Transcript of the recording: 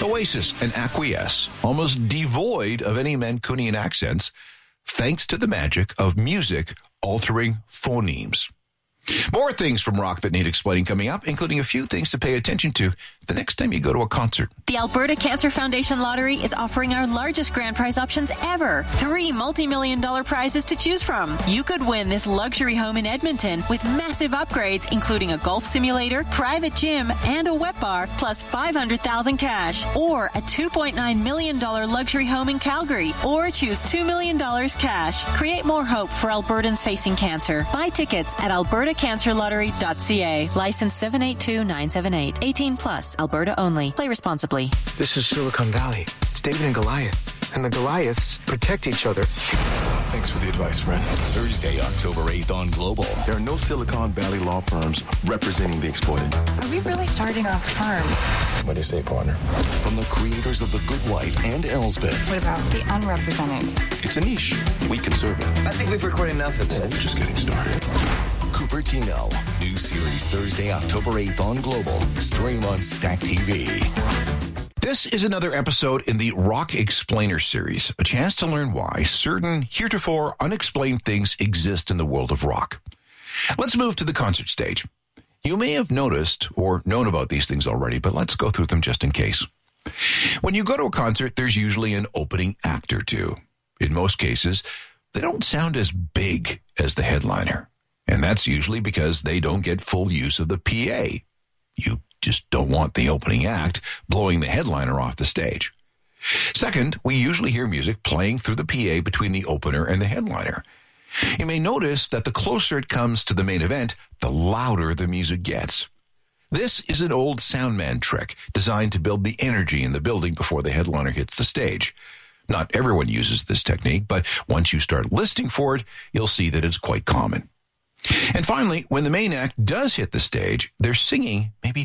Oasis and Acquiesce, almost devoid of any Mancunian accents, thanks to the magic of music altering phonemes. More things from rock that need explaining coming up, including a few things to pay attention to the next time you go to a concert. The Alberta Cancer Foundation Lottery is offering our largest grand prize options ever. 3 multi-million-dollar prizes to choose from. You could win this luxury home in Edmonton with massive upgrades, including a golf simulator, private gym, and a wet bar, plus $500,000 cash. Or a $2.9 million luxury home in Calgary. Or choose $2 million cash. Create more hope for Albertans facing cancer. Buy tickets at albertacancerlottery.ca. License 782978. 18 plus. Alberta only. Play responsibly. This is Silicon Valley. It's David and Goliath. And the Goliaths protect each other. Thanks for the advice, friend. Thursday, October 8th on Global. There are no Silicon Valley law firms representing the exploited. Are we really starting a firm? What do you say, partner? From the creators of The Good Wife and Elsbeth. What about the unrepresented? It's a niche. We can serve it. I think we've recorded enough of this. We're just getting started. Cupertino. New series Thursday, October 8th on Global. Stream on Stack TV. This is another episode in the Rock Explainer series, a chance to learn why certain heretofore unexplained things exist in the world of rock. Let's move to the concert stage. You may have noticed or known about these things already, but let's go through them just in case. When you go to a concert, there's usually an opening act or two. In most cases, they don't sound as big as the headliner. And that's usually because they don't get full use of the PA. You just don't want the opening act blowing the headliner off the stage. Second, we usually hear music playing through the PA between the opener and the headliner. You may notice that the closer it comes to the main event, the louder the music gets. This is an old soundman trick designed to build the energy in the building before the headliner hits the stage. Not everyone uses this technique, but once you start listening for it, you'll see that it's quite common. And finally, when the main act does hit the stage, their singing may be